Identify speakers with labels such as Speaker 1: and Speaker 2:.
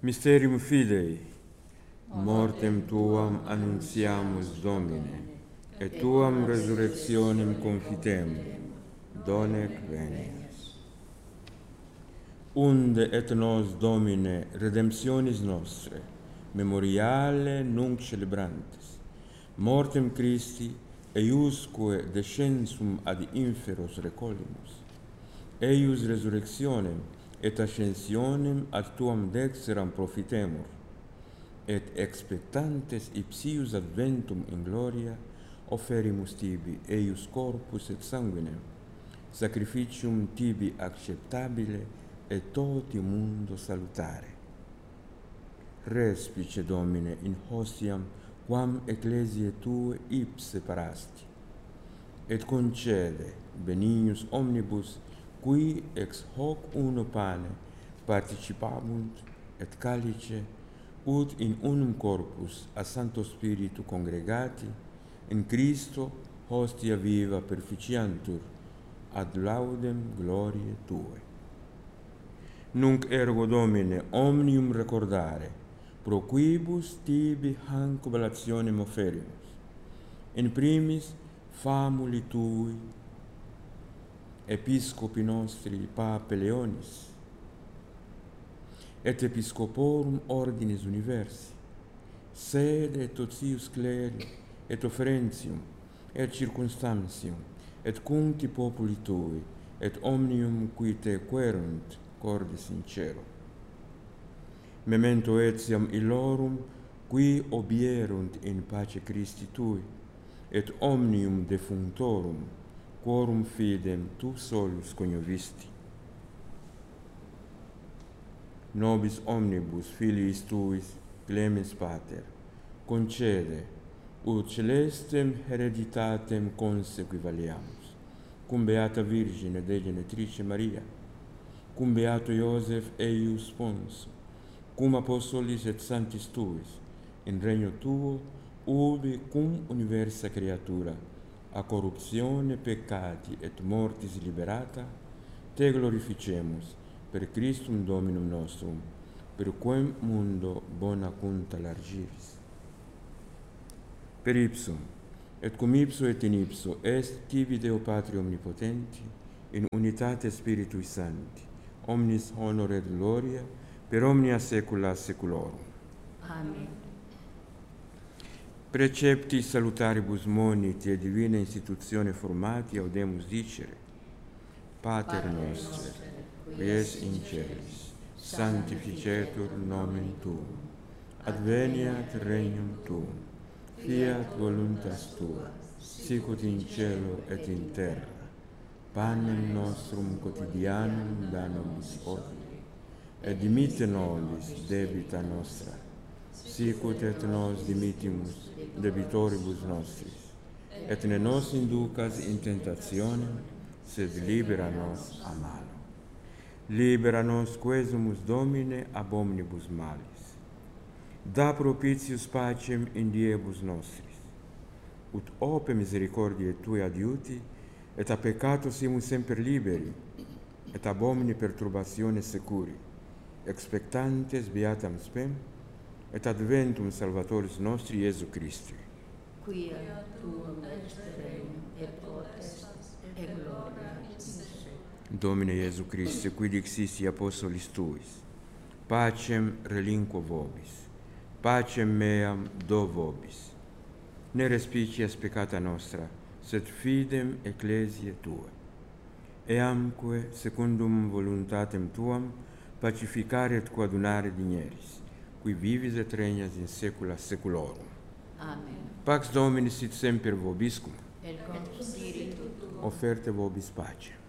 Speaker 1: Mysterium Fidei, mortem tuam annunciamus Domine, et tuam resurrectionem confitemur, donec venias. Unde et nos, Domine, redemptionis nostre, memoriale nunc celebrantes, mortem Christi, eiusque descensum ad inferos recollimus, eius resurrectionem et ascensionem ad tuam dexteram profitemur, et expectantes ipsius adventum in gloria offerimus tibi eius corpus et sanguinem, sacrificium tibi acceptabile et toti mundo salutare. Respice, Domine, in hostiam quam ecclesiae tue ipse parasti, et concede benignus omnibus qui ex hoc uno pane participabunt et calice, ut in unum corpus a Sancto Spiritu congregati, in Christo hostia viva perficiantur, ad laudem gloriae Tue. Nunc ergo, Domine, omnium recordare, pro quibus tibi hanc oblationem offerimus, in primis famuli Tui, Episcopi nostri Pape Leonis, et Episcoporum Ordinis Universi, sede et totius cleri, et offerentium, et circumstantium, et cuncti populi Tui, et omnium qui Te querunt corde sincero. Memento etiam illorum qui obierunt in pace Christi Tui, et omnium defunctorum, quorum fidem Tu solus coniovisti. Nobis omnibus filiis Tuis, clemens Pater, concede, ut celestem hereditatem consequivaleamus, cum Beata Virgine Dei Genetrice Maria, cum Beato Iosef eius sponso, cum apostolis et sanctis Tuis, in regno Tuo, ubi cum universa creatura, a corruptione peccati et mortis liberata, Te glorificemus, per Christum Dominum nostrum, per quem mundo bona cunta largiris. Per ipsum, et cum ipso et in ipso, est tibi Deo Patri omnipotenti, in unitate Spiritui Sancti, omnis honor et gloria, per omnia saecula saeculorum.
Speaker 2: Amen.
Speaker 1: Precepti salutaribus moniti e divina institutione formati audemus dicere: Pater noster, qui es in celis, sanctificetur nomen Tuum, adveniat regnum Tuum, fiat voluntas Tua, sicut in cielo et in terra. Panem nostrum quotidianum da nobis hodie, et dimitte nobis debita nostra, sicut et nos dimittimus debitoribus nostris, et ne nos inducas in tentationem, sed libera nos a malo. Libera nos quesumus, Domine, ab omnibus malis. Da propitius pacem in diebus nostris, ut ope misericordiae Tui adiuti, et a peccato simus semper liberi, et ab omni perturbatione securi, expectantes beatam spem, et adventum Salvatoris nostri Iesu Christi.
Speaker 2: Quia Tuum est regnum, et potestas, et gloria in seculum.
Speaker 1: Domine Iesu Christe, qui dixisti apostolis Tuis, pacem relinquo vobis, pacem meam do vobis. Ne respicias peccata nostra, sed fidem ecclesiae Tuae. Eamque, secundum voluntatem Tuam, pacificare et coadunare digneris, qui vivis et regnas in saecula saeculorum.
Speaker 2: Amen.
Speaker 1: Pax Domini sit semper vobiscum,
Speaker 2: Et cum spiritu tuo.
Speaker 1: offerte vobis pace.